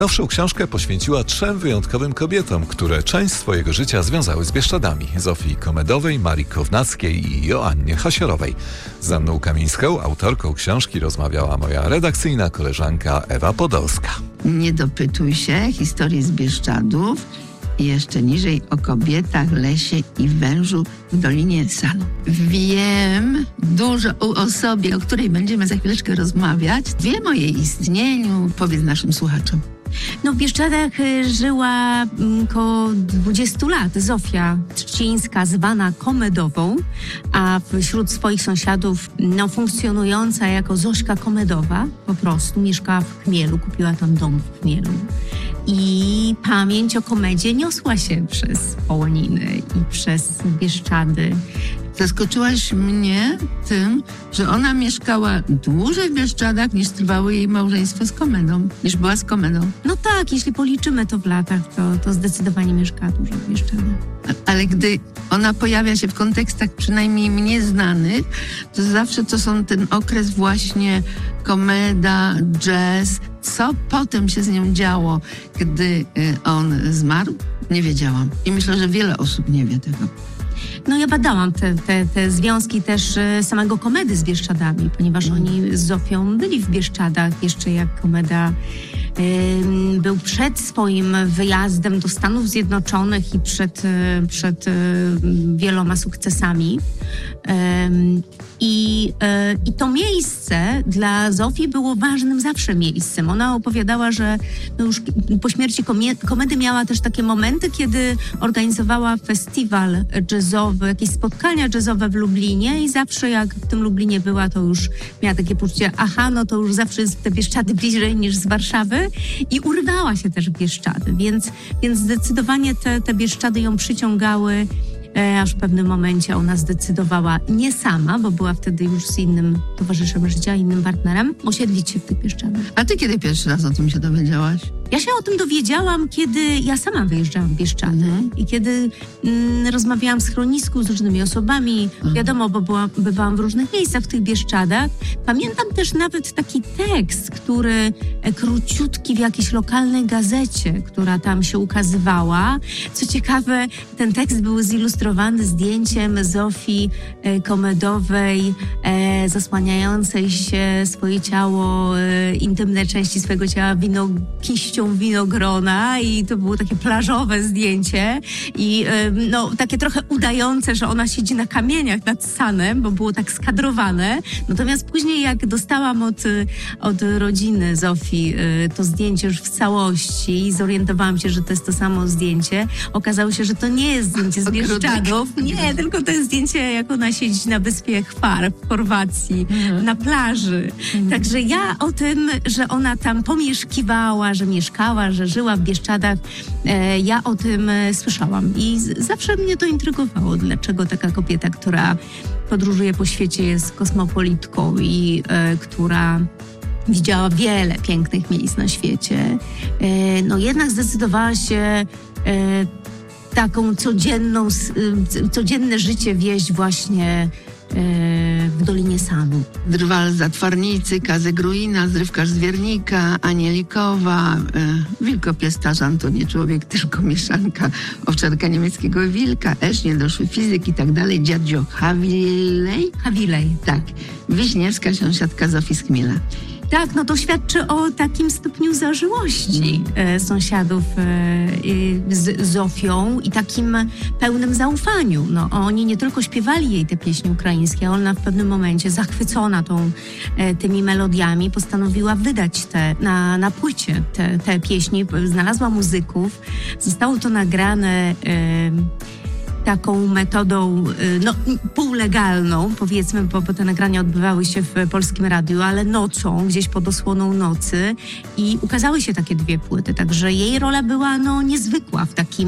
Nowszą książkę poświęciła 3 wyjątkowym kobietom, które część swojego życia związały z Bieszczadami. Zofii Komedowej, Marii Kownackiej i Joannie Hasiorowej. Z Anną Kamińską, autorką książki, rozmawiała moja redakcyjna koleżanka Ewa Podolska. Nie dopytuj się, historii z Bieszczadów i jeszcze niżej o kobietach, lesie i wężu w Dolinie Sanu. Wiem dużo o osobie, o której będziemy za chwileczkę rozmawiać. Wiem o jej istnieniu. Powiedz naszym słuchaczom. No w Bieszczadach żyła około 20 lat Zofia Trzcińska, zwana Komedową, a wśród swoich sąsiadów funkcjonująca jako Zośka Komedowa, po prostu mieszkała w Chmielu, kupiła tam dom w Chmielu. I pamięć o Komedzie niosła się przez Połoniny i przez Bieszczady. Zaskoczyłaś mnie tym, że ona mieszkała dłużej w Bieszczadach niż trwało jej małżeństwo z Komedą, niż była z Komedą. No tak, jeśli policzymy to w latach, to zdecydowanie mieszkała dłużej w Bieszczadach. Ale gdy ona pojawia się w kontekstach przynajmniej mnie znanych, to zawsze to są ten okres właśnie Komeda, jazz. Co potem się z nią działo, gdy on zmarł? Nie wiedziałam. I myślę, że wiele osób nie wie tego. No ja badałam te związki też samego Komedy z Bieszczadami, ponieważ oni z Zofią byli w Bieszczadach jeszcze jak Komeda był przed swoim wyjazdem do Stanów Zjednoczonych i przed wieloma sukcesami. I to miejsce dla Zofii było ważnym zawsze miejscem. Ona opowiadała, że no już po śmierci Komedy miała też takie momenty, kiedy organizowała festiwal jazzowy, jakieś spotkania jazzowe w Lublinie i zawsze jak w tym Lublinie była, to już miała takie poczucie, no to już zawsze jest te Bieszczady bliżej niż z Warszawy i urwała się też w Bieszczady, więc zdecydowanie te Bieszczady ją przyciągały. Aż w pewnym momencie ona zdecydowała nie sama, bo była wtedy już z innym towarzyszem życia, innym partnerem, osiedlić się w tych Bieszczadach. A ty kiedy pierwszy raz o tym się dowiedziałaś? Ja się o tym dowiedziałam, kiedy ja sama wyjeżdżałam w Bieszczady i kiedy rozmawiałam w schronisku z różnymi osobami. Wiadomo, bo bywałam w różnych miejscach w tych Bieszczadach. Pamiętam też nawet taki tekst, który króciutki w jakiejś lokalnej gazecie, która tam się ukazywała. Co ciekawe, ten tekst był zilustrowany zdjęciem Zofii Komedowej, zasłaniającej się swoje ciało, intymne części swojego ciała kiścią winogrona i to było takie plażowe zdjęcie i takie trochę udające, że ona siedzi na kamieniach nad Sanem, bo było tak skadrowane. Natomiast później jak dostałam od rodziny Zofii to zdjęcie już w całości i zorientowałam się, że to jest to samo zdjęcie, okazało się, że to nie jest zdjęcie z Bieszczadów. Nie, tylko to jest zdjęcie, jak ona siedzi na wyspie Hvar w Chorwacji, na plaży. Także ja o tym, że ona tam pomieszkiwała, że mieszkała, że żyła w Bieszczadach, ja o tym słyszałam i zawsze mnie to intrygowało, dlaczego taka kobieta, która podróżuje po świecie, jest kosmopolitką i która widziała wiele pięknych miejsc na świecie, jednak zdecydowała się taką codzienne życie wieść właśnie w Dolinie Sanu. Drwal Zatwarnicy, Kazę Gruina, Zrywkarz z Wiernika, Anielikowa, Wilkopiestarz Antoni Człowiek, tylko mieszanka, owczarka niemieckiego wilka, Esznie, doszły fizyk i tak dalej, dziadzio Hawilej. Tak, Wiśniewska, sąsiadka Zofii z Chmiela. Tak, to świadczy o takim stopniu zażyłości sąsiadów z Zofią i takim pełnym zaufaniu. Oni nie tylko śpiewali jej te pieśni ukraińskie, a ona w pewnym momencie, zachwycona tymi melodiami, postanowiła wydać na płycie te pieśni. Znalazła muzyków, zostało to nagrane taką metodą półlegalną, powiedzmy, bo te nagrania odbywały się w Polskim Radiu, ale nocą, gdzieś pod osłoną nocy i ukazały się takie 2 płyty, także jej rola była niezwykła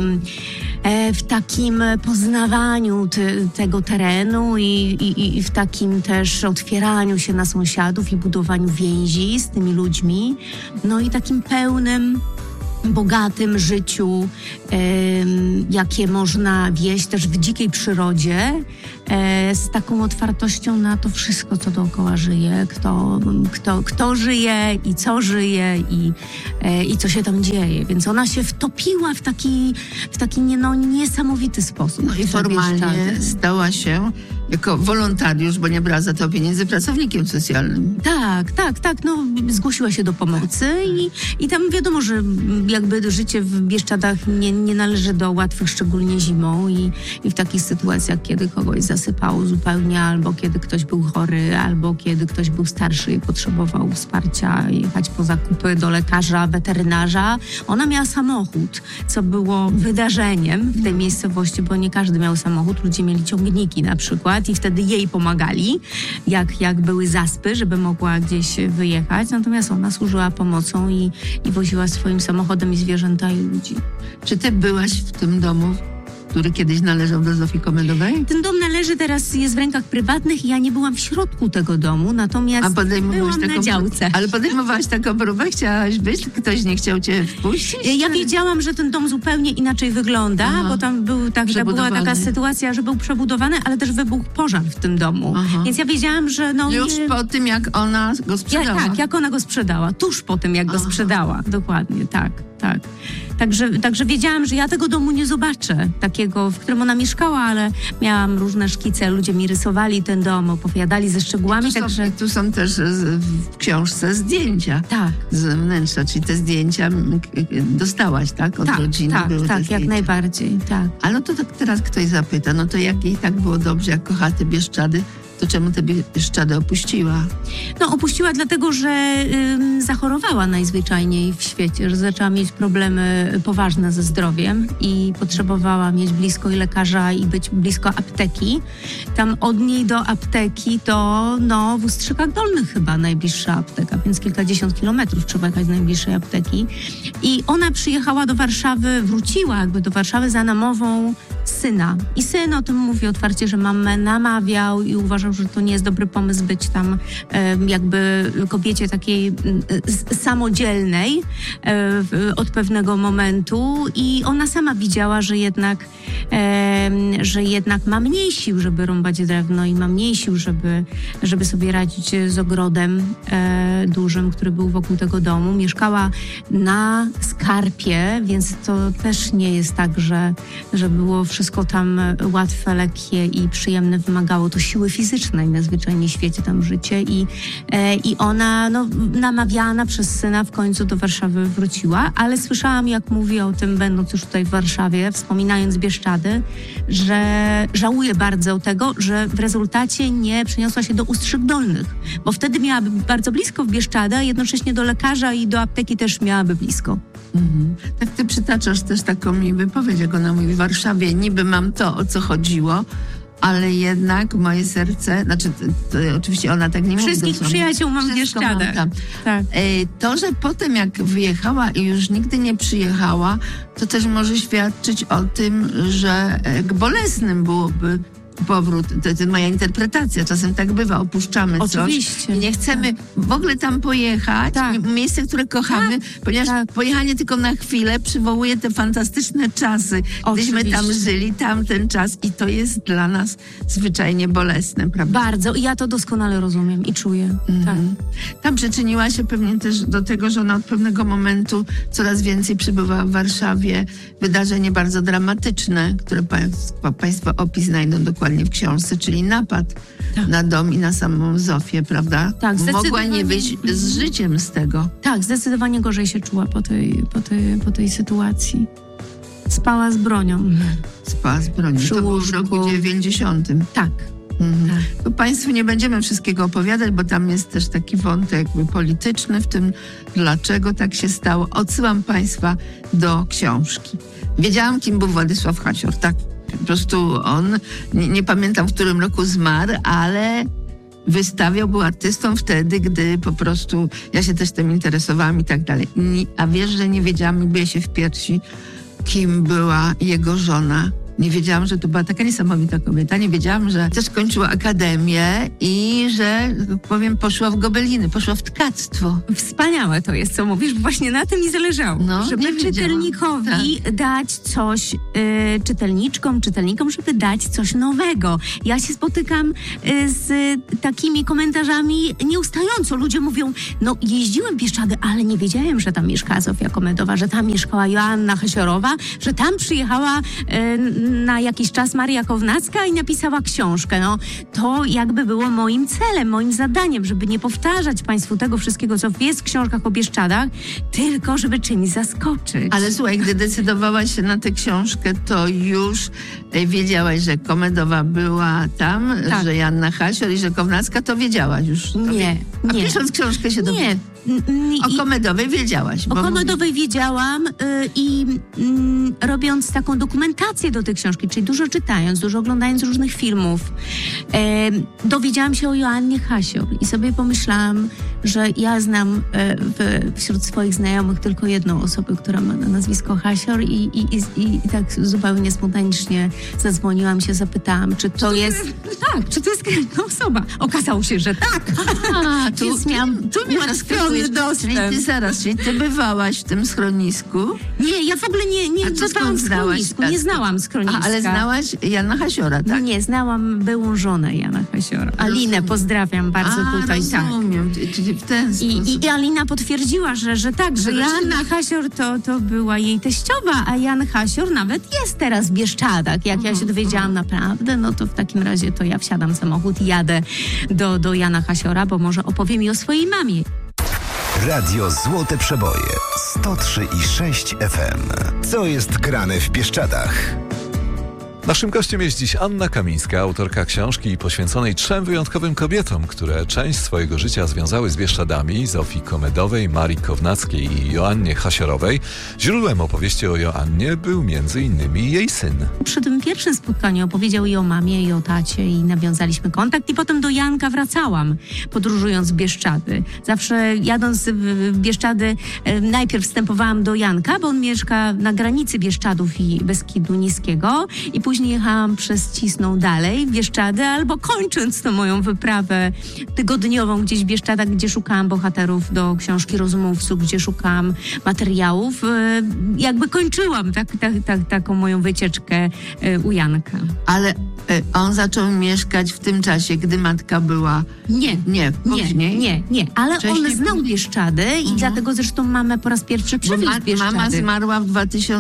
w takim poznawaniu tego terenu i w takim też otwieraniu się na sąsiadów i budowaniu więzi z tymi ludźmi, i takim pełnym bogatym życiu, jakie można wieść też w dzikiej przyrodzie, z taką otwartością na to wszystko, co dookoła żyje, kto żyje i co żyje i co się tam dzieje. Więc ona się wtopiła w taki niesamowity sposób. No i formalnie stała się jako wolontariusz, bo nie brała za to pieniędzy, pracownikiem socjalnym. Tak. No, zgłosiła się do pomocy i tam wiadomo, że jakby życie w Bieszczadach nie należy do łatwych, szczególnie zimą i w takich sytuacjach, kiedy kogoś zasypało zupełnie, albo kiedy ktoś był chory, albo kiedy ktoś był starszy i potrzebował wsparcia, jechać po zakupy do lekarza, weterynarza. Ona miała samochód, co było wydarzeniem w tej miejscowości, bo nie każdy miał samochód. Ludzie mieli ciągniki na przykład i wtedy jej pomagali, jak były zaspy, żeby mogła gdzieś wyjechać. Natomiast ona służyła pomocą i woziła swoim samochodem i zwierzęta i ludzi. Czy ty byłaś w tym domu, który kiedyś należał do Zofii Komedowej? Ten dom jest w rękach prywatnych i ja nie byłam w środku tego domu, natomiast byłam na działce. Ale podejmowałaś taką próbę? Chciałaś być? Ktoś nie chciał cię wpuścić? Ja wiedziałam, że ten dom zupełnie inaczej wygląda, bo tam była taka sytuacja, że był przebudowany, ale też wybuchł pożar w tym domu. Więc ja wiedziałam, że już po tym, jak ona go sprzedała? Tak, jak ona go sprzedała. Tuż po tym, jak go sprzedała. Dokładnie, tak. Także wiedziałam, że ja tego domu nie zobaczę, takiego, w którym ona mieszkała, ale miałam różne szkice, ludzie mi rysowali ten dom, opowiadali ze szczegółami. Tu są też w książce zdjęcia z wnętrza, czyli te zdjęcia dostałaś, tak? Od rodziny były tak, jak najbardziej, tak. Ale no to tak teraz ktoś zapyta, no to jak jej tak było dobrze, jak kocha te Bieszczady, to czemu te Bieszczady opuściła? No opuściła dlatego, że zachorowała najzwyczajniej w świecie, że zaczęła mieć problemy poważne ze zdrowiem i potrzebowała mieć blisko i lekarza i być blisko apteki. Tam od niej do apteki to w Ustrzykach Dolnych chyba najbliższa apteka, więc kilkadziesiąt kilometrów trzeba jechać z najbliższej apteki. I ona przyjechała do Warszawy, wróciła jakby do Warszawy za namową syna. I syn o tym mówi otwarcie, że mamę namawiał i uważał, że to nie jest dobry pomysł być tam jakby kobiecie takiej samodzielnej od pewnego momentu i ona sama widziała, że jednak ma mniej sił, żeby rąbać drewno i ma mniej sił, żeby sobie radzić z ogrodem dużym, który był wokół tego domu. Mieszkała na skarpie, więc to też nie jest tak, że było wszystko tam łatwe, lekkie i przyjemne. Wymagało to siły fizycznej najzwyczajniej w świecie tam życie i ona namawiana przez syna w końcu do Warszawy wróciła, ale słyszałam, jak mówi o tym, będąc już tutaj w Warszawie, wspominając Bieszczady, że żałuje bardzo tego, że w rezultacie nie przeniosła się do Ustrzyk Dolnych, bo wtedy miałaby bardzo blisko w Bieszczady, a jednocześnie do lekarza i do apteki też miałaby blisko. Tak ty przytaczasz też taką mi wypowiedź, jak ona mówi, w Warszawie niby mam to, o co chodziło, ale jednak moje serce, to oczywiście ona tak nie mówi. Wszystkich przyjaciół mam w Bieszczadach. Tak. To, że potem jak wyjechała i już nigdy nie przyjechała, to też może świadczyć o tym, że bolesnym byłoby powrót. To jest moja interpretacja. Czasem tak bywa, opuszczamy Oczywiście, coś i nie chcemy w ogóle tam pojechać, miejsce, które kochamy, ponieważ pojechanie tylko na chwilę przywołuje te fantastyczne czasy, gdyśmy tam żyli, tamten czas i to jest dla nas zwyczajnie bolesne, prawda? Bardzo. I ja to doskonale rozumiem i czuję. Tak. Tam przyczyniła się pewnie też do tego, że ona od pewnego momentu coraz więcej przybywała w Warszawie. Wydarzenie bardzo dramatyczne, które Państwo opis znajdą dokładnie w książce, czyli napad na dom i na samą Zofię, prawda? Tak, mogła nie wyjść z życiem z tego. Tak, zdecydowanie gorzej się czuła po tej sytuacji. Spała z bronią. Spała z bronią. To było w roku 90. Tak. To Państwu nie będziemy wszystkiego opowiadać, bo tam jest też taki wątek polityczny w tym, dlaczego tak się stało. Odsyłam Państwa do książki. Wiedziałam, kim był Władysław Hasior, tak? Po prostu on, nie pamiętam, w którym roku zmarł, ale był artystą wtedy, gdy po prostu ja się też tym interesowałam i tak dalej. A wiesz, że nie wiedziałam i biję się w piersi, kim była jego żona Nie wiedziałam, że to była taka niesamowita kobieta. Nie wiedziałam, że też kończyła akademię i że, powiem, poszła w gobeliny, poszła w tkactwo. Wspaniałe to jest, co mówisz, bo właśnie na tym mi zależało. No, żeby nie wiedziałam. czytelnikowi dać coś, czytelnikom, żeby dać coś nowego. Ja się spotykam z takimi komentarzami nieustająco. Ludzie mówią, no jeździłem w Bieszczady, ale nie wiedziałem, że tam mieszkała Zofia Komedowa, że tam mieszkała Joanna Hasiorowa, że tam przyjechała na jakiś czas Maria Kownacka i napisała książkę. No, to jakby było moim celem, moim zadaniem, żeby nie powtarzać Państwu tego wszystkiego, co jest w książkach o Bieszczadach, tylko żeby czymś zaskoczyć. Ale słuchaj, gdy decydowałaś się na tę książkę, to już wiedziałaś, że Komedowa była tam, Tak. że Joanna Hasior i że Kownacka, to wiedziałaś już. To Nie. A pisząc książkę się dowiedziałaś. O Komedowej wiedziałaś. O Komedowej wiedziałam i robiąc taką dokumentację do tej książki, czyli dużo czytając, dużo oglądając różnych filmów, dowiedziałam się o Joannie Hasior i sobie pomyślałam, że ja znam wśród swoich znajomych tylko jedną osobę, która ma nazwisko Hasior i tak zupełnie spontanicznie zadzwoniłam się, zapytałam, czy to jest... Tak, czy to jest jedna osoba. Okazało się, że tak. A, Więc miałam ułatwiony dostęp. Czyli ty bywałaś w tym schronisku? Nie, ja w ogóle nie bywałam w schronisku, nie znałam schroniska. Ale znałaś Jana Hasiora, tak? Nie, znałam byłą żonę Jana Hasiora. Alinę pozdrawiam bardzo tutaj. Rozumiem, czyli w ten sposób. I Alina potwierdziła, że tak, że Joanna Hasior to była jej teściowa, a Jan Hasior nawet jest teraz w Bieszczadach. Jak ja się dowiedziałam naprawdę, no to w takim razie to ja wsiadam w samochód i jadę do Jana Hasiora, bo może opowie mi o swojej mamie. Radio Złote Przeboje 103,6 FM. Co jest grane w Bieszczadach? Naszym gościem jest dziś Anna Kamińska, autorka książki poświęconej 3 wyjątkowym kobietom, które część swojego życia związały z Bieszczadami, Zofii Komedowej, Marii Kownackiej i Joannie Hasiorowej. Źródłem opowieści o Joannie był m.in. jej syn. Przy tym pierwszym spotkaniu opowiedział i o mamie, i o tacie i nawiązaliśmy kontakt i potem do Janka wracałam, podróżując w Bieszczady. Zawsze jadąc w Bieszczady najpierw wstępowałam do Janka, bo on mieszka na granicy Bieszczadów i Beskidu Niskiego i później jechałam przez Cisną dalej w Bieszczady, albo kończąc tą moją wyprawę tygodniową gdzieś w Bieszczadach, gdzie szukałam bohaterów do książki Rozmówców, gdzie szukałam materiałów, jakby kończyłam taką moją wycieczkę u Janka. Ale on zaczął mieszkać w tym czasie, gdy matka była... Nie, później? Nie. Ale Wcześniej on znał Bieszczady i dlatego zresztą mamę po raz pierwszy przywiózł w Bieszczady. Mama zmarła w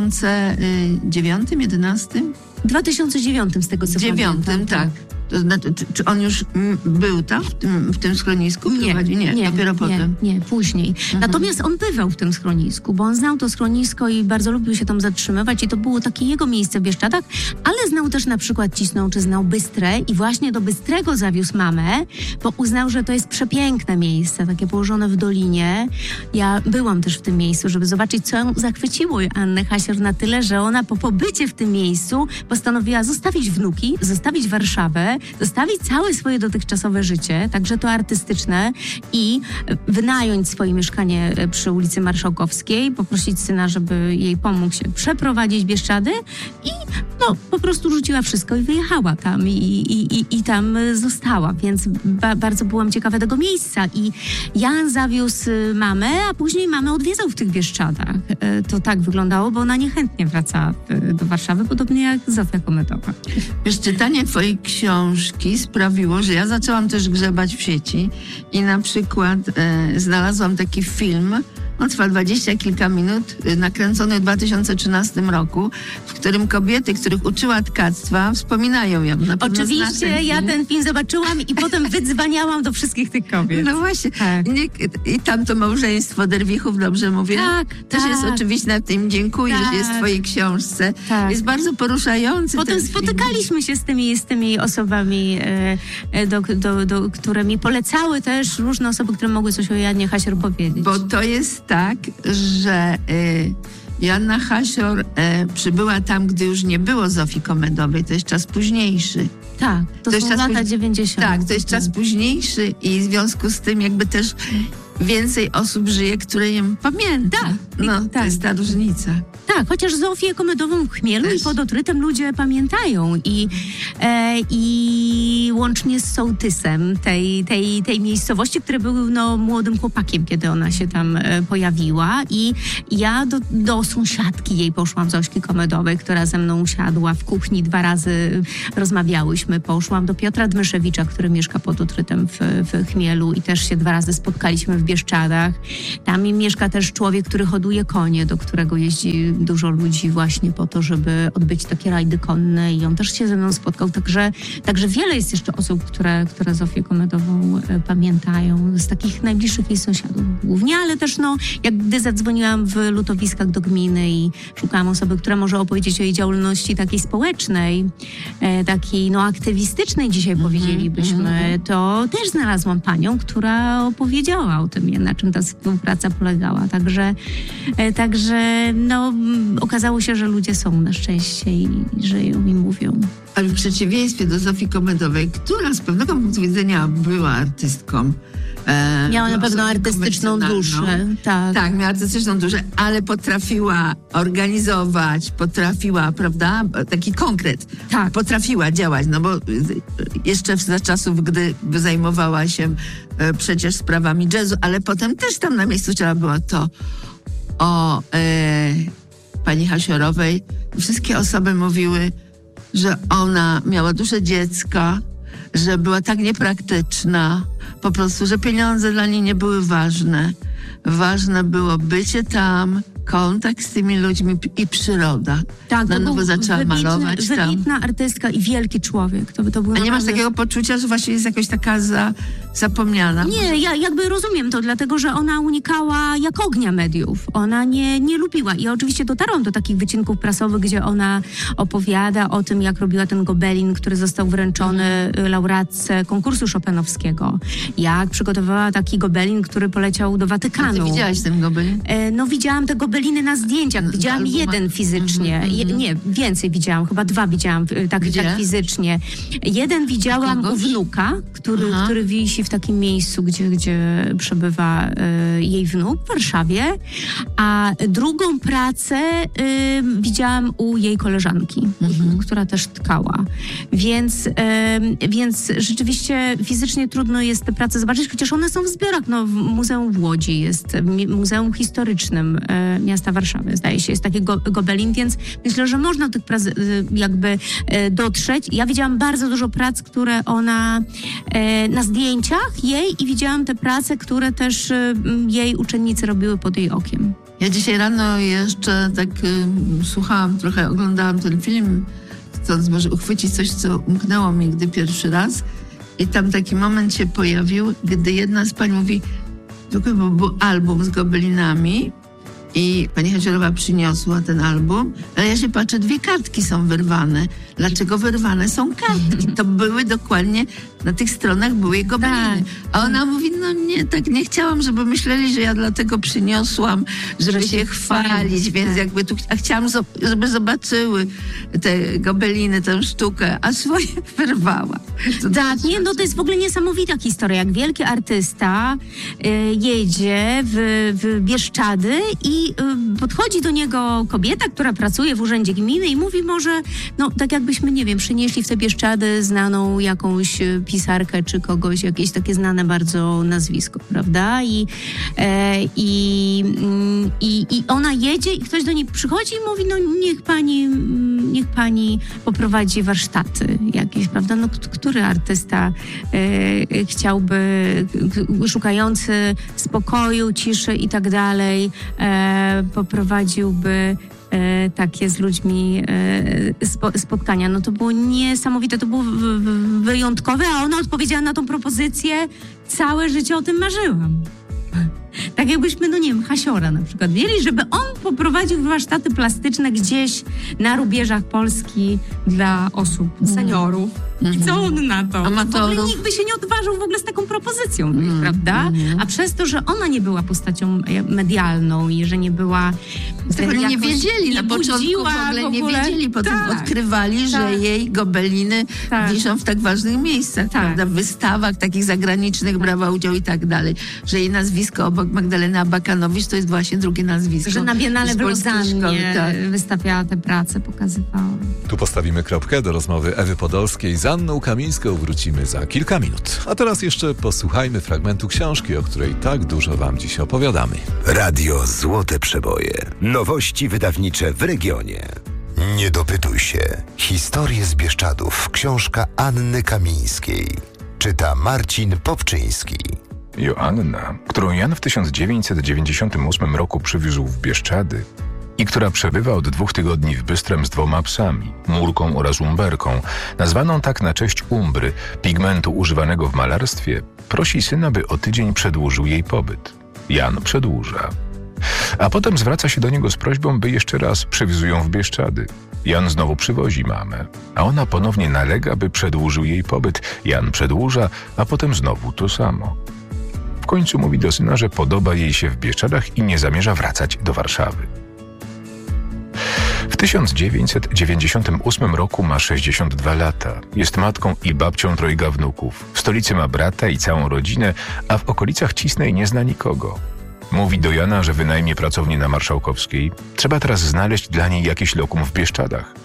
2009, 11? W 2009 z tego co pamiętam. Tak. To znaczy, czy on już był tam, w tym schronisku? Nie, dopiero potem. Nie, później. Natomiast on bywał w tym schronisku, bo on znał to schronisko i bardzo lubił się tam zatrzymywać i to było takie jego miejsce w Bieszczadach, ale znał też na przykład Cisną, czy znał Bystrę i właśnie do Bystrego zawiózł mamę, bo uznał, że to jest przepiękne miejsce, takie położone w dolinie. Ja byłam też w tym miejscu, żeby zobaczyć, co ją zachwyciło Annę Hasior na tyle, że ona po pobycie w tym miejscu postanowiła zostawić wnuki, zostawić Warszawę, zostawić całe swoje dotychczasowe życie, także to artystyczne i wynająć swoje mieszkanie przy ulicy Marszałkowskiej, poprosić syna, żeby jej pomógł się przeprowadzić w Bieszczady i po prostu rzuciła wszystko i wyjechała tam i tam została, więc bardzo byłam ciekawa tego miejsca i Jan zawiózł mamę, a później mamę odwiedzał w tych Bieszczadach. To tak wyglądało, bo ona niechętnie wracała do Warszawy, podobnie jak Zofia Komedowa. Wiesz, czytanie twojej książki sprawiło, że ja zaczęłam też grzebać w sieci i na przykład znalazłam taki film, on trwa 20 kilka minut, nakręcony w 2013 roku, w którym kobiety, których uczyła tkactwa, wspominają ją. Oczywiście, ja ten film zobaczyłam i potem wydzwaniałam do wszystkich tych kobiet. No właśnie. Tak. I tam to małżeństwo Derwichów, dobrze mówię? Tak. Też jest oczywiście, na tym dziękuję, że jest w twojej książce. Tak. Jest bardzo poruszający. Potem ten spotykaliśmy się z tymi osobami, które mi polecały też różne osoby, które mogły coś o Janie Hasior powiedzieć. Bo to jest tak, że Joanna Hasior przybyła tam, gdy już nie było Zofii Komedowej. To jest czas późniejszy. Tak, to są jest lata 90. Tak, to jest czas późniejszy i w związku z tym jakby też więcej osób żyje, które ją pamięta. Tak, No, to tak. jest ta różnica. Tak, chociaż Zofię Komedową w Chmielu Też. i pod Otrytem ludzie pamiętają i łącznie z sołtysem tej miejscowości, który był młodym chłopakiem, kiedy ona się tam pojawiła i ja do sąsiadki jej poszłam, Zośki Komedowej, która ze mną usiadła w kuchni, 2 razy rozmawiałyśmy, poszłam do Piotra Dmyszewicza, który mieszka pod Otrytem w Chmielu i też się 2 razy spotkaliśmy w Bieszczadach. Tam mieszka też człowiek, który hoduje konie, do którego jeździ dużo ludzi właśnie po to, żeby odbyć takie rajdy konne i on też się ze mną spotkał. Także wiele jest jeszcze osób, które Zofię Komedową pamiętają z takich najbliższych jej sąsiadów głównie, ale też jak gdy zadzwoniłam w lutowiskach do gminy i szukałam osoby, która może opowiedzieć o jej działalności takiej społecznej, takiej aktywistycznej dzisiaj powiedzielibyśmy, to też znalazłam panią, która opowiedziała o tym, na czym ta współpraca polegała. Także okazało się, że ludzie są na szczęście i żyją i mówią. Ale w przeciwieństwie do Zofii Komedowej, która z pewnego punktu widzenia była artystką. Miała na była pewno osobą artystyczną duszę. Tak, miała artystyczną duszę, ale potrafiła organizować, prawda, taki konkret. Tak. Potrafiła działać, bo jeszcze za czasów, gdy zajmowała się przecież sprawami jazzu, ale potem też tam na miejscu ciała było to o pani Hasiorowej. Wszystkie osoby mówiły, że ona miała duszę dziecka, że była tak niepraktyczna, po prostu, że pieniądze dla niej nie były ważne. Ważne było bycie tam, kontakt z tymi ludźmi i przyroda. Tak, na nowo zaczęła malować tam. Wybitna artystka i wielki człowiek. To był A nie masz naprawdę... takiego poczucia, że właśnie jest jakoś taka zapomniana? Nie, ja jakby rozumiem to, dlatego że ona unikała jak ognia mediów. Ona nie lubiła. I oczywiście dotarłam do takich wycinków prasowych, gdzie ona opowiada o tym, jak robiła ten gobelin, który został wręczony laureatce konkursu chopinowskiego. Jak przygotowała taki gobelin, który poleciał do Watykanu. Ty widziałaś ten gobelin? Widziałam te gobeliny na zdjęciach. Widziałam jeden fizycznie. Nie, więcej widziałam. Chyba 2 widziałam tak fizycznie. Jeden widziałam u wnuka, który wisi w takim miejscu, gdzie przebywa jej wnuk w Warszawie. A drugą pracę widziałam u jej koleżanki, która też tkała. Więc rzeczywiście fizycznie trudno jest te prace zobaczyć, chociaż one są w zbiorach. W Muzeum w Łodzi jest, Muzeum Historycznym miasta Warszawy, zdaje się, jest taki gobelin, więc myślę, że można do tych prac jakby dotrzeć. Ja widziałam bardzo dużo prac, które ona na zdjęciach jej i widziałam te prace, które też jej uczennice robiły pod jej okiem. Ja dzisiaj rano jeszcze tak słuchałam trochę, oglądałam ten film, chcąc może uchwycić coś, co umknęło mi gdy pierwszy raz. I tam taki moment się pojawił, gdy jedna z pań mówi, był album z gobelinami i pani Hasiorowa przyniosła ten album, ale ja się patrzę, 2 kartki są wyrwane. Dlaczego wyrwane są kartki? To były dokładnie, na tych stronach były jej gobeliny. A ona mówi, nie chciałam, żeby myśleli, że ja dlatego przyniosłam, żeby się chwalić, więc jakby tu chciałam, żeby zobaczyły te gobeliny, tę sztukę, a swoje wyrwała. To jest w ogóle niesamowita historia, jak wielki artysta jedzie w Bieszczady i podchodzi do niego kobieta, która pracuje w urzędzie gminy i mówi może, tak jakbyśmy, nie wiem, przynieśli w te Bieszczady znaną jakąś pisarkę czy kogoś, jakieś takie znane bardzo nazwisko, prawda? I ona jedzie i ktoś do niej przychodzi i mówi, niech pani poprowadzi warsztaty jakieś, prawda? Który artysta chciałby, szukający spokoju, ciszy i tak dalej, poprowadziłby takie z ludźmi spotkania. To było niesamowite, to było wyjątkowe, a ona odpowiedziała na tą propozycję, całe życie o tym marzyłam. Tak jakbyśmy, Hasiora na przykład mieli, żeby on poprowadził warsztaty plastyczne gdzieś na rubieżach Polski dla osób, seniorów. I co on na to? Amatorów. W ogóle nikt by się nie odważył w ogóle z taką propozycją, prawda? A przez to, że ona nie była postacią medialną i że nie była... Oni nie wiedzieli na początku, w ogóle nie wiedzieli, potem odkrywali, że jej gobeliny wiszą w tak ważnych miejscach, prawda? W wystawach takich zagranicznych brała udział i tak dalej. Że jej nazwisko obok Magdaleny Abakanowicz to jest właśnie drugie nazwisko. Że na Biennale w Lozannie tak. wystawiała te prace, pokazywała. Tu postawimy kropkę. Do rozmowy Ewy Podolskiej z Anną Kamińską wrócimy za kilka minut. A teraz jeszcze posłuchajmy fragmentu książki, o której tak dużo wam dziś opowiadamy. Radio Złote Przeboje. Nowości wydawnicze w regionie. Nie dopytuj się. Historie z Bieszczadów. Książka Anny Kamińskiej. Czyta Marcin Popczyński. Joanna, którą Jan w 1998 roku przywiózł w Bieszczady i która przebywa od 2 tygodni w Bystrem z 2 psami, Murką oraz Umberką, nazwaną tak na cześć umbry, pigmentu używanego w malarstwie, prosi syna, by o tydzień przedłużył jej pobyt. Jan przedłuża. A potem zwraca się do niego z prośbą, by jeszcze raz przywiózł ją w Bieszczady. Jan znowu przywozi mamę, a ona ponownie nalega, by przedłużył jej pobyt. Jan przedłuża, a potem znowu to samo. W końcu mówi do syna, że podoba jej się w Bieszczadach i nie zamierza wracać do Warszawy. W 1998 roku ma 62 lata. Jest matką i babcią 3 wnuków. W stolicy ma brata i całą rodzinę, a w okolicach Cisnej nie zna nikogo. Mówi do Jana, że wynajmie pracownię na Marszałkowskiej. Trzeba teraz znaleźć dla niej jakieś lokum w Bieszczadach.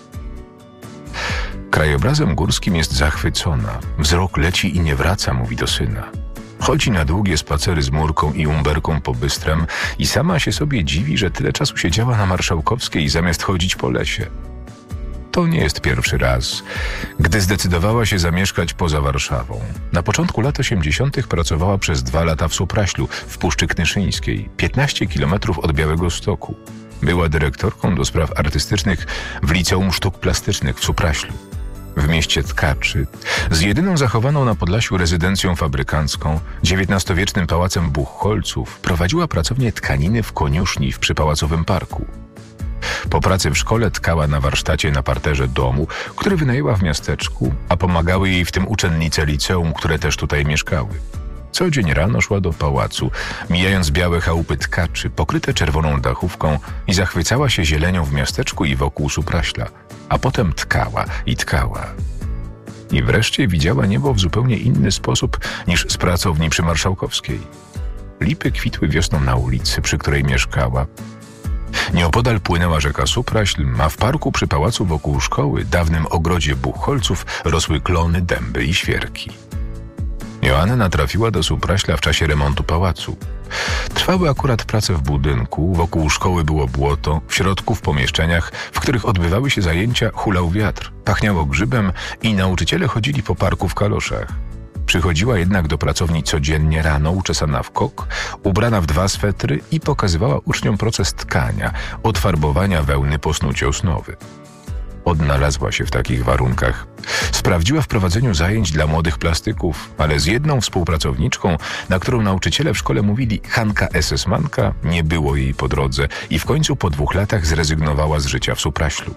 Krajobrazem górskim jest zachwycona. Wzrok leci i nie wraca, mówi do syna. Chodzi na długie spacery z Murką i Umberką po Bystrem i sama się sobie dziwi, że tyle czasu siedziała na Marszałkowskiej zamiast chodzić po lesie. To nie jest pierwszy raz, gdy zdecydowała się zamieszkać poza Warszawą. Na początku lat 80. pracowała przez 2 lata w Supraślu, w Puszczy Knyszyńskiej, 15 kilometrów od Białegostoku. Była dyrektorką do spraw artystycznych w Liceum Sztuk Plastycznych w Supraślu. W mieście Tkaczy, z jedyną zachowaną na Podlasiu rezydencją fabrykancką, XIX-wiecznym pałacem Buchholców, prowadziła pracownię tkaniny w koniuszni w Przypałacowym Parku. Po pracy w szkole tkała na warsztacie na parterze domu, który wynajęła w miasteczku, a pomagały jej w tym uczennice liceum, które też tutaj mieszkały. Co dzień rano szła do pałacu, mijając białe chałupy Tkaczy, pokryte czerwoną dachówką, i zachwycała się zielenią w miasteczku i wokół Supraśla, a potem tkała i tkała. I wreszcie widziała niebo w zupełnie inny sposób niż z pracowni przy Marszałkowskiej. Lipy kwitły wiosną na ulicy, przy której mieszkała. Nieopodal płynęła rzeka Supraśl, a w parku przy pałacu wokół szkoły, dawnym ogrodzie Buchholców, rosły klony, dęby i świerki. Joanna trafiła do Supraśla w czasie remontu pałacu. Trwały akurat prace w budynku, wokół szkoły było błoto, w środku w pomieszczeniach, w których odbywały się zajęcia, hulał wiatr, pachniało grzybem i nauczyciele chodzili po parku w kaloszach. Przychodziła jednak do pracowni codziennie rano, uczesana w kok, ubrana w 2 swetry i pokazywała uczniom proces tkania, od farbowania wełny po snucie osnowy. Odnalazła się w takich warunkach. Sprawdziła w prowadzeniu zajęć dla młodych plastyków, ale z jedną współpracowniczką, na którą nauczyciele w szkole mówili Hanka SS-manka, nie było jej po drodze i w końcu po 2 latach zrezygnowała z życia w Supraślu.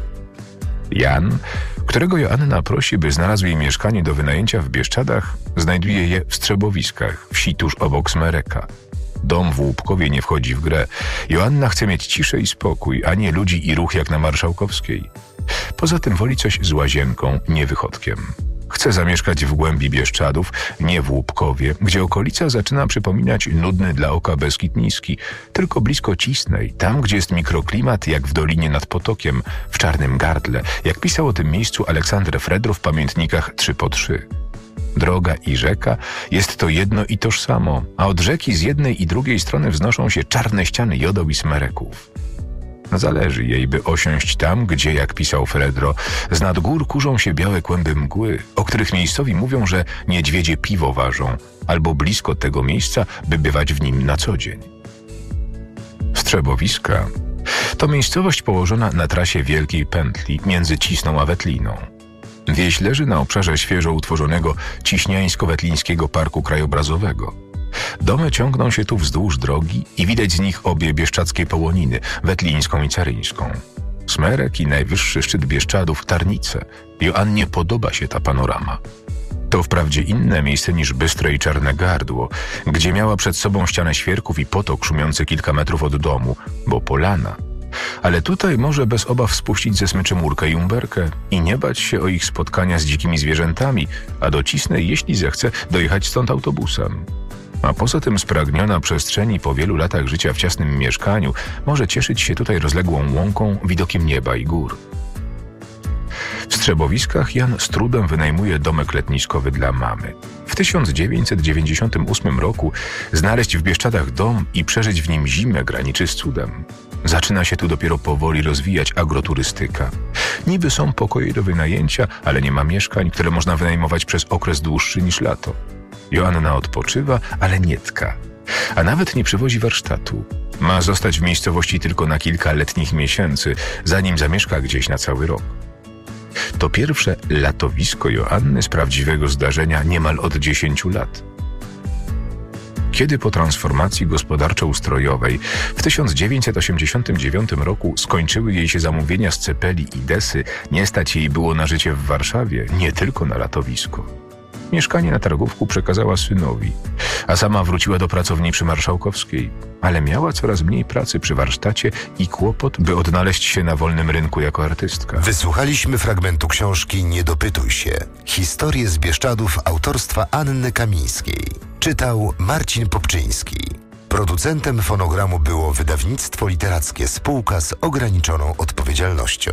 Jan, którego Joanna prosi, by znalazł jej mieszkanie do wynajęcia w Bieszczadach, znajduje je w Strzebowiskach, wsi tuż obok Smereka. Dom w Łupkowie nie wchodzi w grę. Joanna chce mieć ciszę i spokój, a nie ludzi i ruch jak na Marszałkowskiej. Poza tym woli coś z łazienką, nie wychodkiem. Chce zamieszkać w głębi Bieszczadów, nie w Łupkowie, gdzie okolica zaczyna przypominać nudny dla oka Beskid Niski, tylko blisko Cisnej, tam gdzie jest mikroklimat jak w Dolinie nad Potokiem, w Czarnym Gardle, jak pisał o tym miejscu Aleksander Fredro w pamiętnikach 3x3. Droga i rzeka jest to jedno i tożsamo, a od rzeki z jednej i drugiej strony wznoszą się czarne ściany jodeł i smereków. Zależy jej, by osiąść tam, gdzie, jak pisał Fredro, z nad gór kurzą się białe kłęby mgły, o których miejscowi mówią, że niedźwiedzie piwo ważą, albo blisko tego miejsca, by bywać w nim na co dzień. Strzebowiska to miejscowość położona na trasie Wielkiej Pętli między Cisną a Wetliną. Wieś leży na obszarze świeżo utworzonego Ciśniańsko-Wetlińskiego Parku Krajobrazowego. Domy ciągną się tu wzdłuż drogi i widać z nich obie bieszczadzkie połoniny, wetlińską i caryńską. Smerek i najwyższy szczyt Bieszczadów, Tarnice, Joannie podoba się ta panorama. To wprawdzie inne miejsce niż Bystre i Czarne Gardło, gdzie miała przed sobą ścianę świerków i potok szumiący kilka metrów od domu, bo polana. Ale tutaj może bez obaw spuścić ze smyczy Murkę i Umberkę i nie bać się o ich spotkania z dzikimi zwierzętami, a do Cisnej, jeśli zechce, dojechać stąd autobusem. A poza tym spragniona przestrzeni po wielu latach życia w ciasnym mieszkaniu może cieszyć się tutaj rozległą łąką, widokiem nieba i gór. W Strzebowiskach Jan z trudem wynajmuje domek letniskowy dla mamy. W 1998 roku znaleźć w Bieszczadach dom i przeżyć w nim zimę graniczy z cudem. Zaczyna się tu dopiero powoli rozwijać agroturystyka. Niby są pokoje do wynajęcia, ale nie ma mieszkań, które można wynajmować przez okres dłuższy niż lato. Joanna odpoczywa, ale nie tka. A nawet nie przywozi warsztatu. Ma zostać w miejscowości tylko na kilka letnich miesięcy, zanim zamieszka gdzieś na cały rok. To pierwsze latowisko Joanny z prawdziwego zdarzenia niemal od 10 lat. Kiedy po transformacji gospodarczo-ustrojowej w 1989 roku skończyły jej się zamówienia z Cepeli i Desy, nie stać jej było na życie w Warszawie, nie tylko na latowisko. Mieszkanie na Targówku przekazała synowi, a sama wróciła do pracowni przy Marszałkowskiej, ale miała coraz mniej pracy przy warsztacie i kłopot, by odnaleźć się na wolnym rynku jako artystka. Wysłuchaliśmy fragmentu książki Nie dopytuj się. Historie z Bieszczadów autorstwa Anny Kamińskiej. Czytał Marcin Popczyński. Producentem fonogramu było wydawnictwo literackie Spółka z ograniczoną odpowiedzialnością.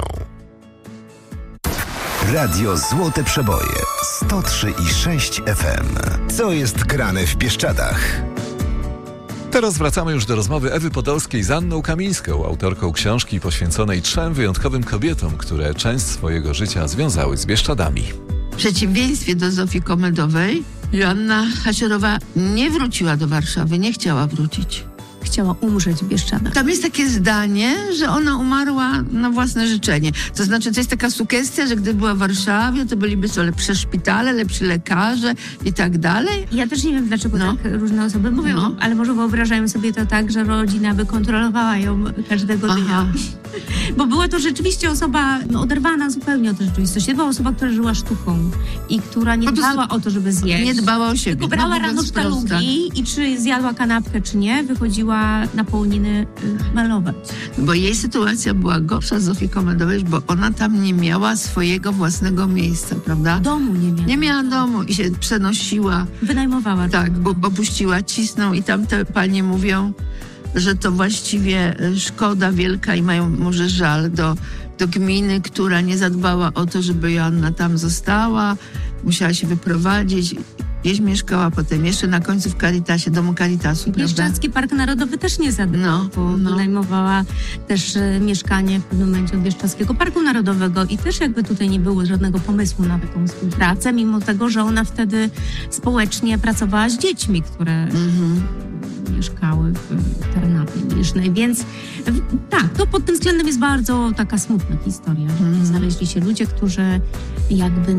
Radio Złote Przeboje 103,6 FM. Co jest grane w Bieszczadach? Teraz wracamy już do rozmowy Ewy Podolskiej z Anną Kamińską, autorką książki poświęconej 3 wyjątkowym kobietom, które część swojego życia związały z Bieszczadami. W przeciwieństwie do Zofii Komedowej, Joanna Hasierowa nie wróciła do Warszawy, nie chciała wrócić. Chciała umrzeć w Bieszczadach. Tam jest takie zdanie, że ona umarła na własne życzenie. To znaczy, to jest taka sugestia, że gdy była w Warszawie, to byliby to lepsze szpitale, lepsi lekarze i tak dalej. Ja też nie wiem, dlaczego tak różne osoby mówią, ale może wyobrażają sobie to tak, że rodzina by kontrolowała ją każdego dnia. Bo była to rzeczywiście osoba oderwana zupełnie od rzeczywistości. To była osoba, która żyła sztuką i która nie dbała o to, żeby zjeść. Nie dbała o siebie. Tylko brała rano sztalugi i czy zjadła kanapkę, czy nie, wychodziła na połoniny malować. Bo jej sytuacja była gorsza z Zofii Komedowej, bo ona tam nie miała swojego własnego miejsca, prawda? Domu nie miała. Nie miała domu i się przenosiła. Wynajmowała. Tak, bo puściła Cisną i tam te panie mówią, że to właściwie szkoda wielka i mają może żal do gminy, która nie zadbała o to, żeby Joanna tam została. Musiała się wyprowadzić. Gdzieś mieszkała potem jeszcze na końcu w Caritasie, domu Caritasu, prawda? Bieszczadzki Park Narodowy też nie zadbał, bo wynajmowała też mieszkanie w pewnym momencie od Bieszczadzkiego Parku Narodowego i też jakby tutaj nie było żadnego pomysłu na taką współpracę, mimo tego, że ona wtedy społecznie pracowała z dziećmi, które mieszkały w Tarnawie Niżnej, więc tak, to pod tym względem jest bardzo taka smutna historia, że znaleźli się ludzie, którzy jakby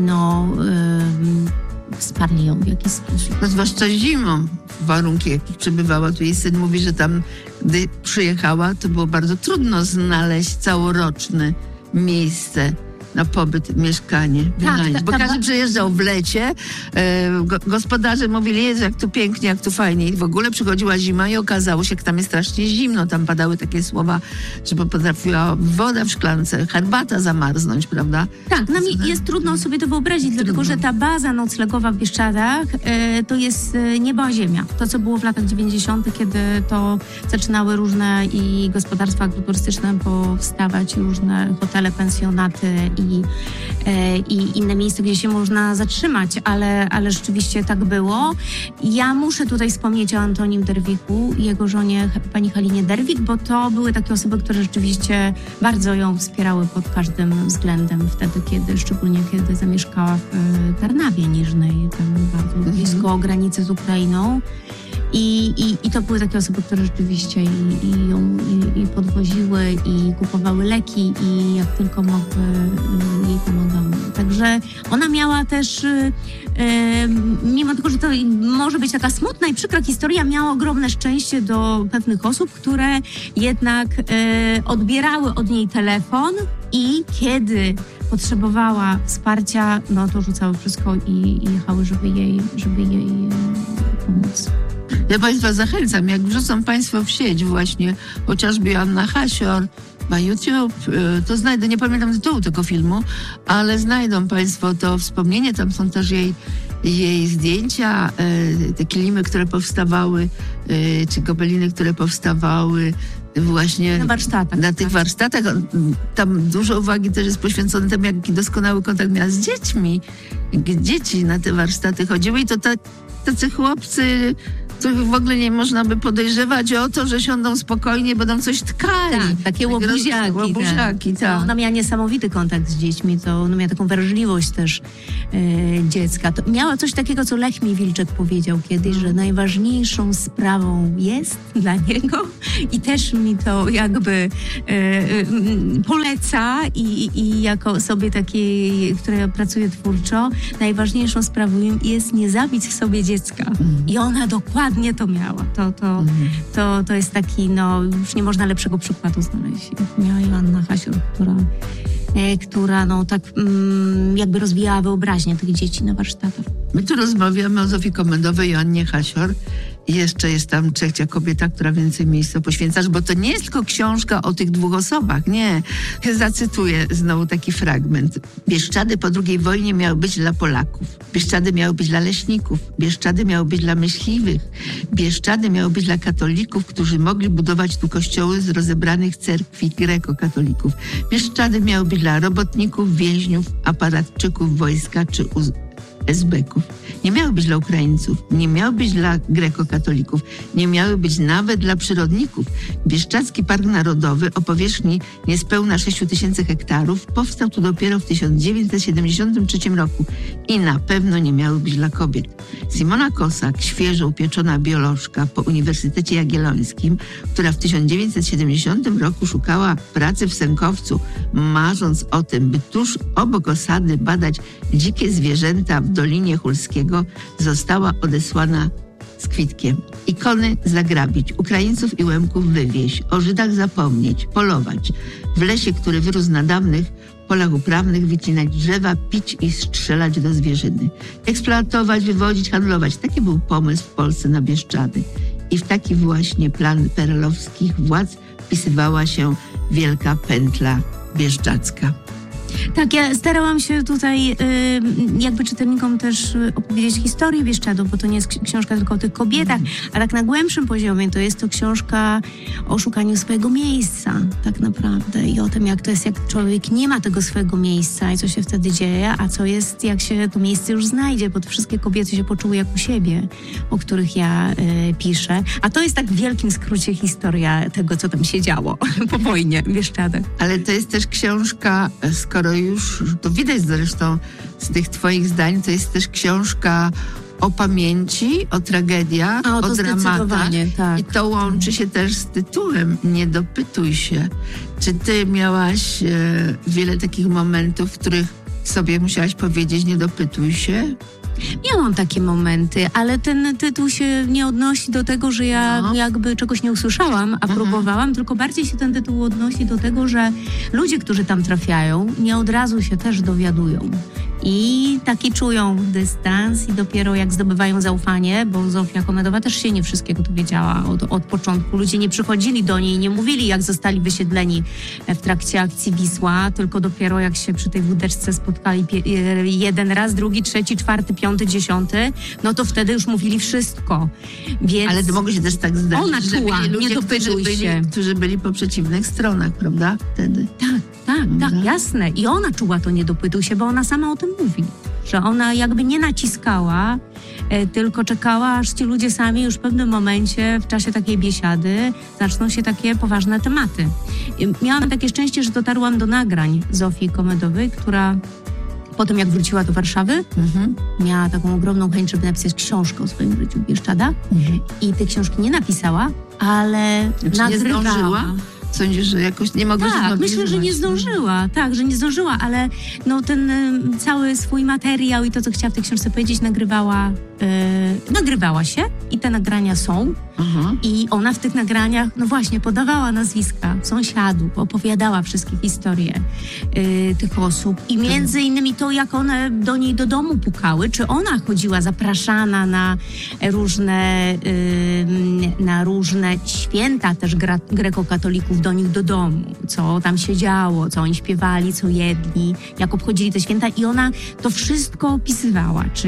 wsparli ją w jakiś sposób. No, zwłaszcza zimą, warunki, jakich przebywała. Tu jej syn mówi, że tam, gdy przyjechała, to było bardzo trudno znaleźć całoroczne miejsce na pobyt, mieszkanie. Bo każdy przyjeżdżał w lecie, gospodarze mówili, Jezu, jak tu pięknie, jak tu fajnie. I w ogóle przychodziła zima i okazało się, jak tam jest strasznie zimno. Tam padały takie słowa, że potrafiła woda w szklance, herbata zamarznąć, prawda? Tak, nam jest trudno sobie to wyobrazić, dlatego że ta baza noclegowa w Bieszczadach to jest niebo a ziemia. To, co było w latach 90., kiedy to zaczynały różne i gospodarstwa agroturystyczne powstawać, różne hotele, pensjonaty i inne miejsca, gdzie się można zatrzymać, ale rzeczywiście tak było. Ja muszę tutaj wspomnieć o Antonim Derwiku i jego żonie, pani Halinie Derwik, bo to były takie osoby, które rzeczywiście bardzo ją wspierały pod każdym względem wtedy, szczególnie kiedy zamieszkała w Tarnawie Niżnej, tam bardzo blisko granicy z Ukrainą. I to były takie osoby, które rzeczywiście ją podwoziły i kupowały leki i jak tylko mogły jej pomagały. Także ona miała też, mimo tego, że to może być taka smutna i przykra historia, miała ogromne szczęście do pewnych osób, które jednak odbierały od niej telefon i kiedy potrzebowała wsparcia, no to rzucały wszystko i jechały, żeby jej pomóc. Ja Państwa zachęcam, jak wrzucą Państwo w sieć właśnie chociażby Joanna Hasior na YouTube, to znajdę, nie pamiętam tytułu tego filmu, ale znajdą Państwo to wspomnienie, tam są też jej zdjęcia, te kilimy, które powstawały, czy gobeliny, które powstawały właśnie na warsztatach. Na tych warsztatach. Tam dużo uwagi też jest poświęcone temu, jaki doskonały kontakt miała z dziećmi. Dzieci na te warsztaty chodziły i to tacy chłopcy, których w ogóle nie można by podejrzewać o to, że siądą spokojnie, będą coś tkali. Tak, takie łobuziaki. Tak. Ona miała niesamowity kontakt z dziećmi, ona miała taką wrażliwość też dziecka. To miała coś takiego, co Lech Wilczek powiedział kiedyś, że najważniejszą sprawą jest dla niego i też mi to jakby poleca i jako osobie takiej, która pracuje twórczo, najważniejszą sprawą jest nie zabić sobie dziecka. I ona dokładnie to miała. To jest taki, już nie można lepszego przykładu znaleźć. Miała Joanna Hasior, która tak jakby rozwijała wyobraźnię tych dzieci na warsztatach. My tu rozmawiamy o Zofii Komendowej, Joannie Hasior. I jeszcze jest tam trzecia kobieta, która więcej miejsca poświęca, bo to nie jest tylko książka o tych dwóch osobach, nie. Zacytuję znowu taki fragment. Bieszczady po II wojnie miały być dla Polaków. Bieszczady miały być dla leśników. Bieszczady miały być dla myśliwych. Bieszczady miały być dla katolików, którzy mogli budować tu kościoły z rozebranych cerkwi grekokatolików. Bieszczady miały być dla robotników, więźniów, aparatczyków wojska czy esbeków. Nie miały być dla Ukraińców, nie miały być dla grekokatolików, nie miały być nawet dla przyrodników. Bieszczadzki Park Narodowy o powierzchni niespełna 6000 hektarów powstał tu dopiero w 1973 roku i na pewno nie miały być dla kobiet. Simona Kosak, świeżo upieczona biolożka po Uniwersytecie Jagiellońskim, która w 1970 roku szukała pracy w Sękowcu, marząc o tym, by tuż obok osady badać dzikie zwierzęta w Dolinie Hulskiego, została odesłana z kwitkiem. Ikony zagrabić, Ukraińców i Łemków wywieźć, o Żydach zapomnieć, polować. W lesie, który wyrósł na dawnych polach uprawnych, wycinać drzewa, pić i strzelać do zwierzyny. Eksploatować, wywodzić, handlować. Taki był pomysł w Polsce na Bieszczady. I w taki właśnie plan perelowskich władz wpisywała się wielka pętla bieszczadzka. Tak, ja starałam się tutaj jakby czytelnikom też opowiedzieć historię Bieszczadów, bo to nie jest książka tylko o tych kobietach, a tak na głębszym poziomie to jest to książka o szukaniu swojego miejsca tak naprawdę i o tym, jak to jest, jak człowiek nie ma tego swojego miejsca i co się wtedy dzieje, a co jest, jak się to miejsce już znajdzie, bo wszystkie kobiety się poczuły jak u siebie, o których ja piszę. A to jest tak w wielkim skrócie historia tego, co tam się działo po wojnie w Bieszczadach. Ale to jest też książka, skoro już, to widać zresztą z tych twoich zdań, to jest też książka o pamięci, o tragediach, o dramatach. Tak. I to łączy się też z tytułem Nie dopytuj się. Czy ty miałaś wiele takich momentów, w których sobie musiałaś powiedzieć nie dopytuj się? Miałam takie momenty, ale ten tytuł się nie odnosi do tego, że ja jakby czegoś nie usłyszałam, a próbowałam, tylko bardziej się ten tytuł odnosi do tego, że ludzie, którzy tam trafiają, nie od razu się też dowiadują. I taki czują dystans i dopiero jak zdobywają zaufanie, bo Zofia Komendowa też się nie wszystkiego dowiedziała od początku. Ludzie nie przychodzili do niej, nie mówili, jak zostali wysiedleni w trakcie akcji Wisła, tylko dopiero jak się przy tej wódeczce spotkali jeden raz, drugi, trzeci, czwarty, piąty, 10, no to wtedy już mówili wszystko. Więc ale to mogło się też tak zdarzyć, ona czuła, że byli ludzie, nie dopytuj się. Którzy byli po przeciwnych stronach, prawda? Wtedy. Tak, jasne. I ona czuła to nie dopytuj się, bo ona sama o tym mówi. Że ona jakby nie naciskała, tylko czekała, aż ci ludzie sami już w pewnym momencie, w czasie takiej biesiady, zaczną się takie poważne tematy. Miałam takie szczęście, że dotarłam do nagrań Zofii Komendowej, która potem jak wróciła do Warszawy, miała taką ogromną chęć, żeby napisać książkę o swoim życiu w Bieszczadach. I tej książki nie napisała, ale nagrywała. Sądzisz, że jakoś nie mogła się Tak, myślę, że zmobilizować? nie zdążyła. Tak, że nie zdążyła, ale no ten cały swój materiał i to, co chciała w tej książce powiedzieć, nagrywała się i te nagrania są. Aha. I ona w tych nagraniach, no właśnie, podawała nazwiska sąsiadów, opowiadała wszystkie historie tych osób. I między innymi to, jak one do niej do domu pukały, czy ona chodziła zapraszana na różne święta też grekokatolików do nich do domu. Co tam się działo, co oni śpiewali, co jedli, jak obchodzili te święta. I ona to wszystko opisywała, czy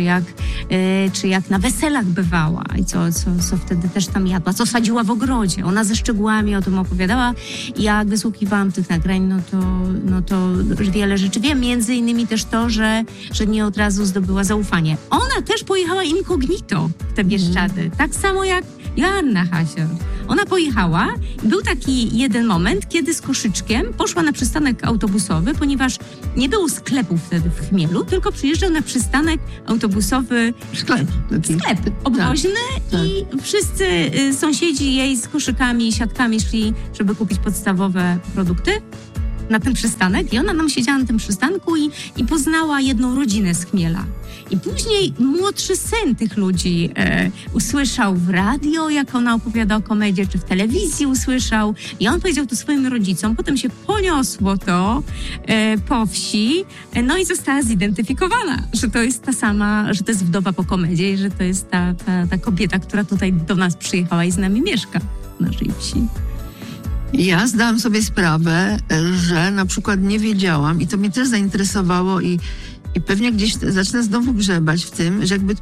jak na weselach bywała i co wtedy też tam jadła, co sadziła w ogrodzie. Ona ze szczegółami o tym opowiadała. Jak wysłuchiwałam tych nagrań, no to wiele rzeczy wiem. Między innymi też to, że nie od razu zdobyła zaufanie. Ona też pojechała incognito w te Bieszczady. Tak samo jak Joanna Hasior. Ona pojechała i był taki jeden moment, kiedy z koszyczkiem poszła na przystanek autobusowy, ponieważ nie było sklepów wtedy w Chmielu, tylko przyjeżdżał na przystanek autobusowy Sklep obwoźny Tak. i wszyscy sąsiedzi jej z koszykami i siatkami szli, żeby kupić podstawowe produkty na ten przystanek i ona nam siedziała na tym przystanku i poznała jedną rodzinę z Chmiela. I później młodszy syn tych ludzi usłyszał w radio, jak ona opowiada o komedzie, czy w telewizji usłyszał. I on powiedział to swoim rodzicom. Potem się poniosło to po wsi. No i została zidentyfikowana, że to jest ta sama, że to jest wdowa po komedzie i że to jest ta kobieta, która tutaj do nas przyjechała i z nami mieszka w naszej wsi. Ja zdałam sobie sprawę, że na przykład nie wiedziałam i to mnie też zainteresowało i pewnie gdzieś zacznę znowu grzebać w tym, że jakby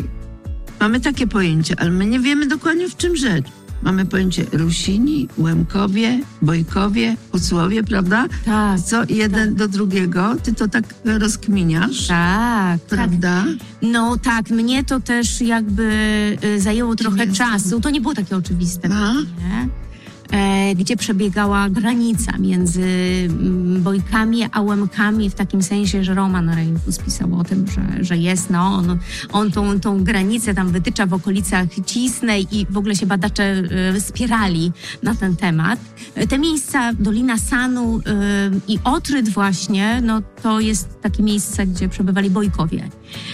mamy takie pojęcie, ale my nie wiemy dokładnie w czym rzecz. Mamy pojęcie Rusini, Łemkowie, Bojkowie, Hucłowie, prawda? Tak. Co jeden do drugiego, ty to tak rozkminiasz, Tak, prawda? No tak, mnie to też jakby zajęło trochę Jest. czasu. To nie było takie oczywiste, A? nie? Gdzie przebiegała granica między Bojkami a Łemkami w takim sensie, że Roman Reinfus pisał o tym, że jest, on tą granicę tam wytycza w okolicach Cisnej i w ogóle się badacze spierali na ten temat. Te miejsca, Dolina Sanu i Otryd właśnie, no to jest takie miejsce, gdzie przebywali Bojkowie.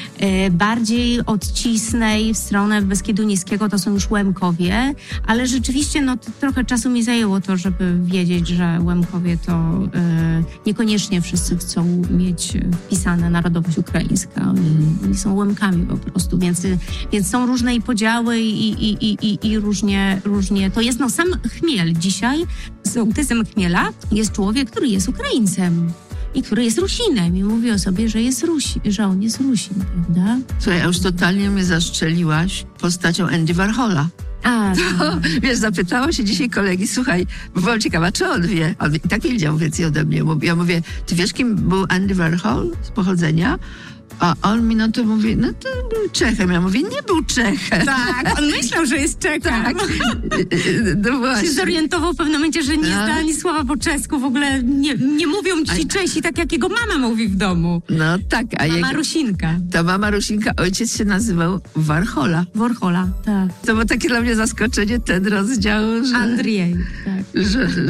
Bardziej od Cisnej w stronę Beskidu Niskiego to są już Łemkowie, ale rzeczywiście no to trochę czasu mi zajęło to, żeby wiedzieć, że Łemkowie to niekoniecznie wszyscy chcą mieć wpisane narodowość ukraińska. Oni są Łemkami po prostu, więc są różne i podziały i różnie. To jest sam Chmiel dzisiaj, sołtysem Chmiela jest człowiek, który jest Ukraińcem. I który jest Rusinem i mówi o sobie, że on jest Rusin, prawda? Słuchaj, już totalnie mnie zastrzeliłaś postacią Andy Warhola. Wiesz, zapytała się dzisiaj kolegi, słuchaj, bo byłam ciekawa, czy on wie. On i tak wiedział więcej ode mnie. Ja mówię, ty wiesz, kim był Andy Warhol z pochodzenia? A on mi to mówi, no to był Czechem. Ja mówię, nie był Czechem. Tak, on myślał, że jest Czechem. Tak. No właśnie. Się zorientował w pewnym momencie, że nie zna ani słowa po czesku. W ogóle nie mówią ci Czesi tak, jak jego mama mówi w domu. No tak. Mama Rusinka. Ta mama Rusinka, ojciec się nazywał Warhola. Warhola, tak. To było takie dla mnie zaskoczenie, ten rozdział, że... Andrzej, tak.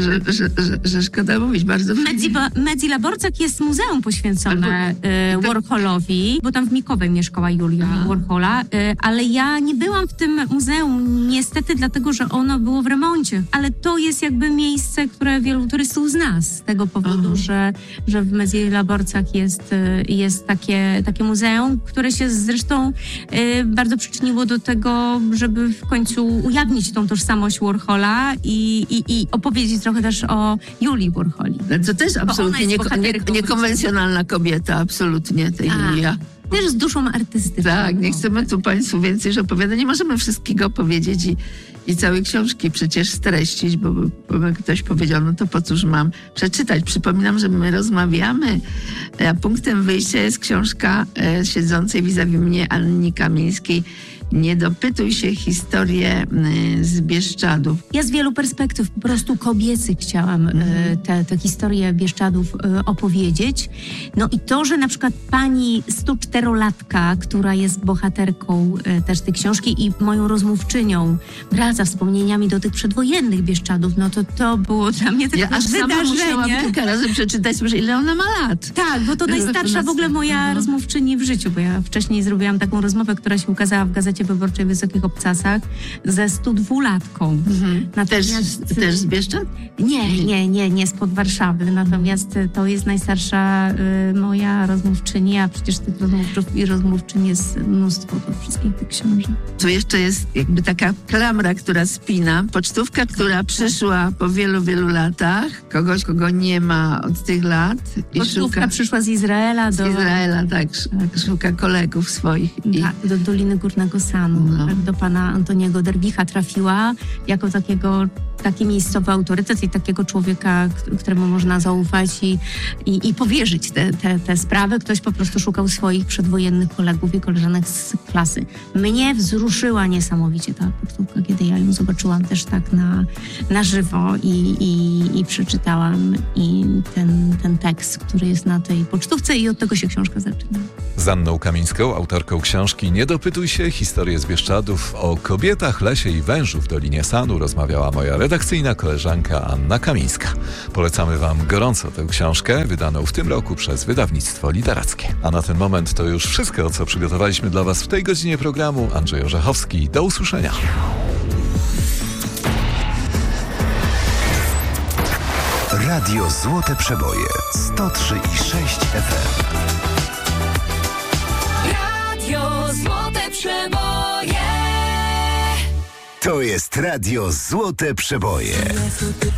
Że szkoda mówić, bardzo Medzi Laborcak jest muzeum poświęcone Warholowi, bo tam w Mikowej mieszkała Julia Warhola, ale ja nie byłam w tym muzeum niestety, dlatego, że ono było w remoncie, ale to jest jakby miejsce, które wielu turystów zna z tego powodu, że w Medzi Laborcak jest takie muzeum, które się zresztą bardzo przyczyniło do tego, żeby w końcu ujawnić tą tożsamość Warhola i opowiedzieć trochę też o Julii Warholi. To też absolutnie niekonwencjonalna kobieta, absolutnie, ta Julia. Też z duszą artystyczną. Tak, nie chcemy tu Państwu więcej już opowiadać. Nie możemy wszystkiego powiedzieć i całej książki przecież streścić, bo ktoś powiedział, no to po cóż mam przeczytać. Przypominam, że my rozmawiamy, a punktem wyjścia jest książka siedzącej vis-a-vis mnie Anny Kamińskiej Nie dopytuj się, historię z Bieszczadów. Ja z wielu perspektyw po prostu kobiecych chciałam te historie Bieszczadów opowiedzieć. No i to, że na przykład pani 104-latka, która jest bohaterką też tej książki i moją rozmówczynią, wraca wspomnieniami do tych przedwojennych Bieszczadów, no to było dla mnie takie Ja aż sama musiałam wydarzenie. kilka razy przeczytać, ile ona ma lat. Tak, bo to najstarsza w ogóle moja rozmówczyni w życiu, bo ja wcześniej zrobiłam taką rozmowę, która się ukazała w Gazecie Wyborczej w Wysokich Obcasach ze 102-latką. Też z Bieszczad? Nie spod Warszawy. Natomiast to jest najstarsza moja rozmówczyni, a przecież tych rozmówców i rozmówczyń jest mnóstwo do wszystkich tych książek. Tu jeszcze jest jakby taka klamra, która spina. Pocztówka, która przyszła po wielu, wielu latach. Kogoś, kogo nie ma od tych lat. I Pocztówka przyszła z Izraela z Izraela, tak. Szuka kolegów swoich. do Doliny Górnego Sanu. Tak, do pana Antoniego Derwicha trafiła jako taki miejscowy autorytet i takiego człowieka, któremu można zaufać i powierzyć te sprawy. Ktoś po prostu szukał swoich przedwojennych kolegów i koleżanek z klasy. Mnie wzruszyła niesamowicie ta pocztówka, kiedy ja ją zobaczyłam też tak na żywo i przeczytałam i ten tekst, który jest na tej pocztówce i od tego się książka zaczyna. Z Anną Kamińską, autorką książki Nie dopytuj się, historie z Bieszczadów, o kobietach, lesie i wężu w Dolinie Sanu rozmawiała moja redakcyjna koleżanka Anna Kamińska. Polecamy Wam gorąco tę książkę, wydaną w tym roku przez wydawnictwo literackie. A na ten moment to już wszystko, co przygotowaliśmy dla Was w tej godzinie programu. Andrzej Orzechowski, do usłyszenia. Radio Złote Przeboje 103,6 FM. Radio Złote Przeboje. To jest Radio Złote Przeboje.